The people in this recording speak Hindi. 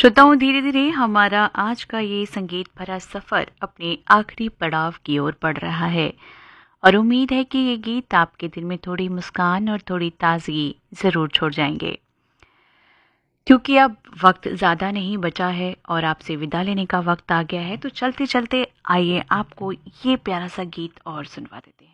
श्रोताओं, धीरे धीरे हमारा आज का ये संगीत भरा सफर अपने आखिरी पड़ाव की ओर बढ़ रहा है और उम्मीद है कि ये गीत आपके दिल में थोड़ी मुस्कान और थोड़ी ताजगी ज़रूर छोड़ जाएंगे। क्योंकि अब वक्त ज़्यादा नहीं बचा है और आपसे विदा लेने का वक्त आ गया है, तो चलते चलते आइए आपको ये प्यारा सा गीत और सुनवा देते हैं।